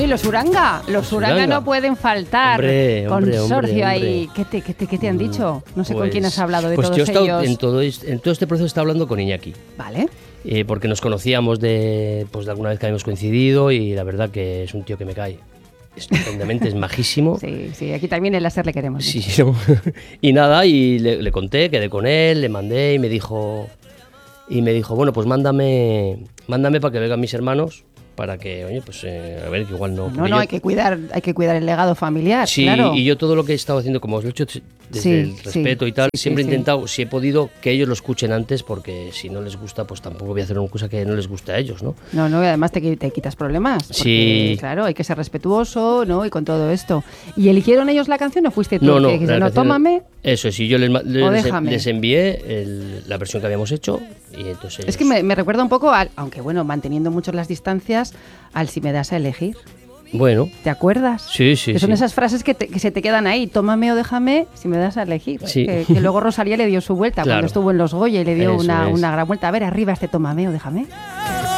Bueno, y los Uranga no pueden faltar. Consorcio ahí. ¿Qué te han dicho? No sé con quién has hablado de todos ellos. Pues yo he estado en todo este proceso hablando con Iñaki. Vale. Porque nos conocíamos de alguna vez que habíamos coincidido y la verdad que es un tío que me cae estupendamente, es majísimo. Sí, aquí también en Láser le queremos. Sí, ¿no? Y nada, y le conté, quedé con él, le mandé y me dijo, bueno, pues mándame para que vengan mis hermanos, para que, oye, pues a ver, que igual no... No, hay que cuidar el legado familiar, sí, claro. Y yo todo lo que he estado haciendo, como os lo he hecho desde el respeto y tal, siempre he intentado, si he podido, que ellos lo escuchen antes, porque si no les gusta, pues tampoco voy a hacer una cosa que no les guste a ellos, ¿no? No, y además te quitas problemas. Porque, sí. Claro, hay que ser respetuoso, ¿no? Y con todo esto. ¿Y eligieron ellos la canción o fuiste tú? No, Dijiste, tómame. Eso sí, yo les envié la versión que habíamos hecho y entonces... Es que me recuerda un poco, aunque bueno, manteniendo mucho las distancias, al Si me das a elegir. Bueno. ¿Te acuerdas? Sí. Que son esas frases que se te quedan ahí, tómame o déjame si me das a elegir. Sí. Que luego Rosalía le dio su vuelta cuando estuvo en Los Goya y le dio una gran vuelta. A ver, arriba tómame o déjame.